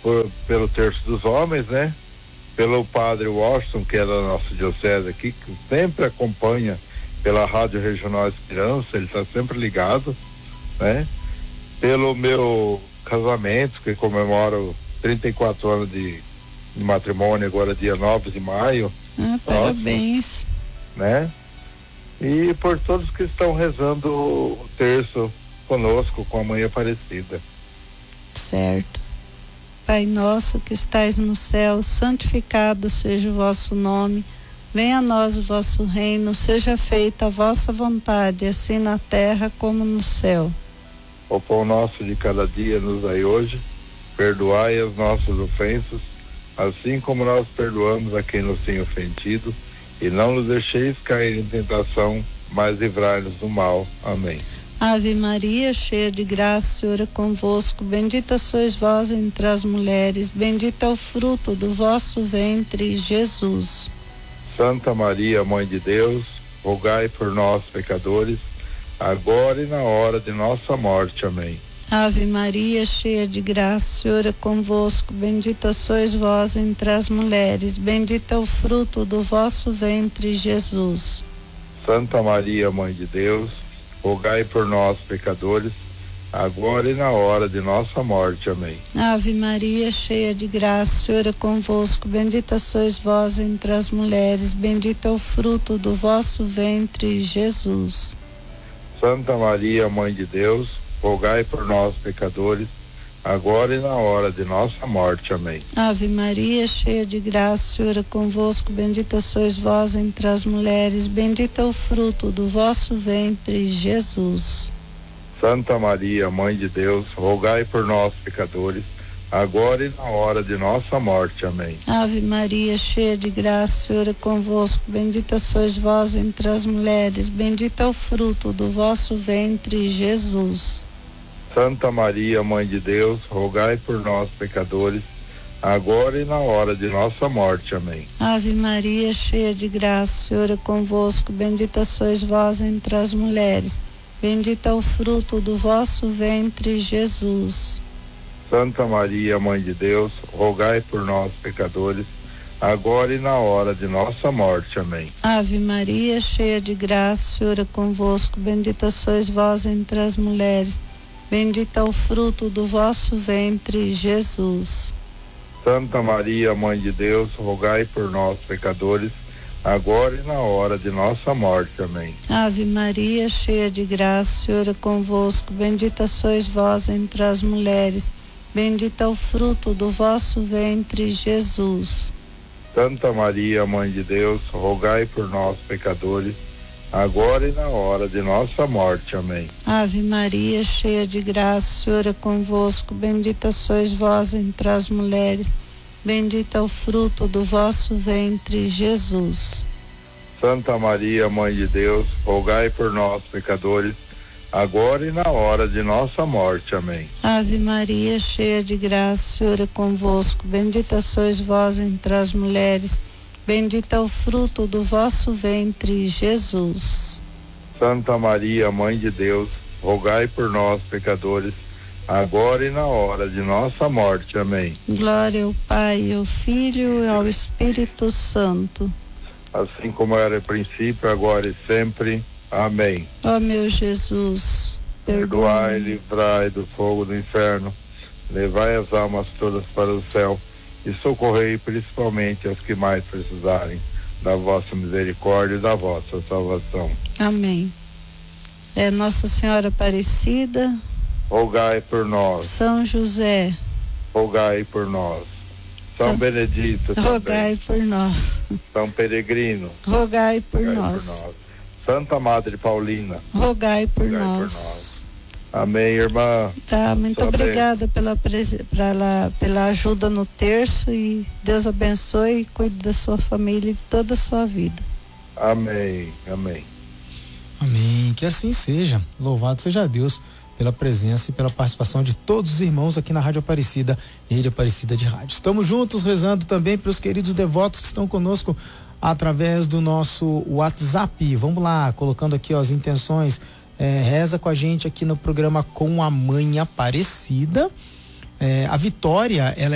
pelo Terço dos Homens, né? Pelo Padre Washington, que é da nossa diocese aqui, que sempre acompanha pela Rádio Regional Esperança, ele está sempre ligado, né? Pelo meu casamento, que comemoro 34 anos de matrimônio, agora dia 9 de maio. Parabéns. Né? E por todos que estão rezando o terço conosco com a Mãe Aparecida. Certo. Pai nosso que estais no céu, santificado seja o vosso nome. Venha a nós o vosso reino, seja feita a vossa vontade, assim na terra como no céu. O pão nosso de cada dia nos dai hoje, perdoai as nossas ofensas, assim como nós perdoamos a quem nos tem ofendido, e não nos deixeis cair em tentação, mas livrai-nos do mal. Amém. Ave Maria, cheia de graça, o Senhor é convosco, bendita sois vós entre as mulheres, bendito é o fruto do vosso ventre, Jesus. Santa Maria, Mãe de Deus, rogai por nós, pecadores, agora e na hora de nossa morte. Amém. Ave Maria, cheia de graça, o Senhor é convosco, bendita sois vós entre as mulheres, bendito é o fruto do vosso ventre, Jesus. Santa Maria, Mãe de Deus, rogai por nós, pecadores, agora e na hora de nossa morte. Amém. Ave Maria, cheia de graça, o Senhor é convosco, bendita sois vós entre as mulheres, bendito é o fruto do vosso ventre, Jesus. Santa Maria, Mãe de Deus, rogai por nós, pecadores, agora e na hora de nossa morte. Amém. Ave Maria, cheia de graça, o Senhor é convosco, bendita sois vós entre as mulheres, bendito é o fruto do vosso ventre, Jesus. Santa Maria, Mãe de Deus, rogai por nós, pecadores, agora e na hora de nossa morte. Amém. Ave Maria, cheia de graça, o Senhor é convosco, bendita sois vós entre as mulheres, bendito é o fruto do vosso ventre, Jesus. Santa Maria, Mãe de Deus, rogai por nós, pecadores, agora e na hora de nossa morte. Amém. Ave Maria, cheia de graça, o Senhor é convosco, bendita sois vós entre as mulheres, bendito é o fruto do vosso ventre, Jesus. Santa Maria, Mãe de Deus, rogai por nós, pecadores, agora e na hora de nossa morte. Amém. Ave Maria, cheia de graça, o Senhor é convosco, bendita sois vós entre as mulheres, bendito é o fruto do vosso ventre, Jesus. Santa Maria, Mãe de Deus, rogai por nós, pecadores, agora e na hora de nossa morte. Amém. Ave Maria, cheia de graça, o Senhor é convosco, bendita sois vós entre as mulheres, bendito é o fruto do vosso ventre, Jesus. Santa Maria, Mãe de Deus, rogai por nós, pecadores, agora e na hora de nossa morte. Amém. Ave Maria, cheia de graça, o Senhor é convosco, bendita sois vós entre as mulheres, bendito é o fruto do vosso ventre, Jesus. Santa Maria, Mãe de Deus, rogai por nós, pecadores, agora e na hora de nossa morte. Amém. Ave Maria, cheia de graça, o Senhor é convosco, bendita sois vós entre as mulheres, bendito é o fruto do vosso ventre, Jesus. Santa Maria, Mãe de Deus, rogai por nós, pecadores, agora e na hora de nossa morte. Amém. Glória ao Pai, ao Filho e ao Espírito Santo. Assim como era no princípio, agora e sempre. Amém. Ó meu Jesus, perdoai, livrai do fogo do inferno, levai as almas todas para o céu e socorrei principalmente as que mais precisarem da vossa misericórdia e da vossa salvação. Amém. Nossa Senhora Aparecida, rogai por nós. São José, rogai por nós. São Benedito, rogai por nós. São Peregrino, rogai por nós. Santa Madre Paulina, rogai por nós. Amém, irmã. Tá, muito obrigada pela ajuda no terço e Deus abençoe e cuide da sua família e de toda a sua vida. Amém, amém. Amém, que assim seja. Louvado seja Deus pela presença e pela participação de todos os irmãos aqui na Rádio Aparecida e Rede Aparecida de Rádio. Estamos juntos rezando também pelos queridos devotos que estão conosco através do nosso WhatsApp. Vamos lá, colocando aqui as intenções. Reza com a gente aqui no programa Com a Mãe Aparecida. A Vitória, ela